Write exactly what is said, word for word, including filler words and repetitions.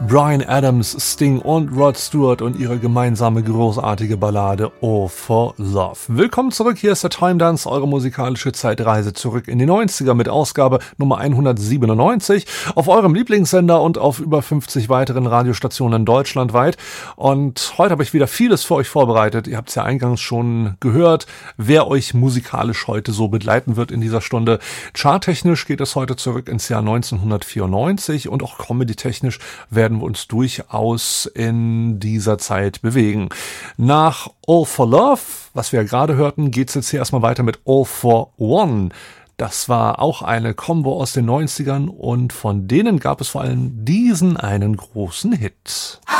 Bryan Adams, Sting und Rod Stewart und ihre gemeinsame großartige Ballade All for Love. Willkommen zurück, hier ist der Time Dance, eure musikalische Zeitreise zurück in die neunziger mit Ausgabe Nummer hundertsiebenundneunzig auf eurem Lieblingssender und auf über fünfzig weiteren Radiostationen deutschlandweit. Und heute habe ich wieder vieles für euch vorbereitet. Ihr habt es ja eingangs schon gehört, wer euch musikalisch heute so begleiten wird in dieser Stunde. Charttechnisch geht es heute zurück ins Jahr neunzehnhundertvierundneunzig und auch comedy-technisch werden wir uns durchaus in dieser Zeit bewegen. Nach All for Love, was wir ja gerade hörten, geht es jetzt hier erstmal weiter mit All for One. Das war auch eine Combo aus den neunzigern und von denen gab es vor allem diesen einen großen Hit.